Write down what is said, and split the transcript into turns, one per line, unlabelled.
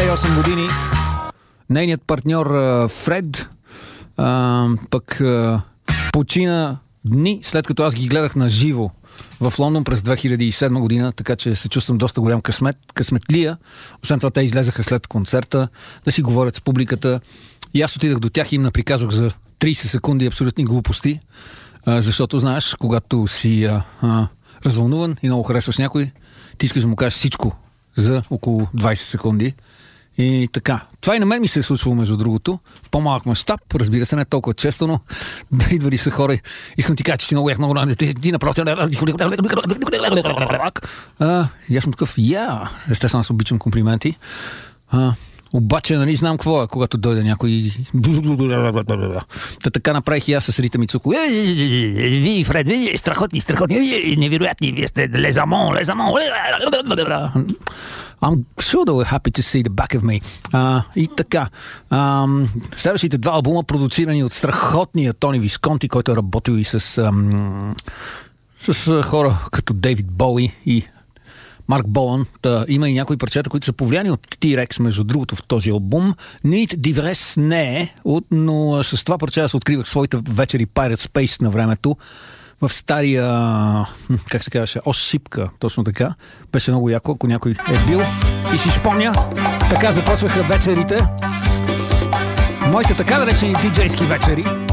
58 години. Нейният партньор Фред пък почина дни след като аз ги гледах на живо в Лондон през 2007 година, така че се чувствам доста голям късметлия. Освен това те излезаха след концерта да си говорят с публиката и аз отидах до тях и им наприказвах за 30 секунди абсолютни глупости, защото знаеш, когато си развълнуван и много харесваш някой, ти искаш да му кажеш всичко за около 20 секунди. И така. Това и на мен ми се е случвало, между другото, в по-малък мащаб, разбира се, не толкова често, но да идвали са хора. Искам ти кажа, че си много много ти направо. И аз съм такъв, естествено аз обичам комплименти. Обаче, нали, знам какво е, когато дойде някой. Така направих и аз с Рита Мицуко. Вие, Фред, вие страхотни, невероятни, вие сте лезамон. I'm sure they were happy to see the back of me. И така. Следващите два албума, продуцирани от страхотния Тони Висконти, който е работил и с хора като Дейвид Боуи и Марк Болан. Има и някои парчета, които са повлияни от T-Rex, между другото, в този албум. Need Divres не е, но с това парчета се откривах своите вечери Pirate Space на времето. В стария, как се казваше, Ошипка, точно така. Беше много яко, ако някой е бил и си спомня. Така започваха вечерите. Моите така наречени диджейски вечери.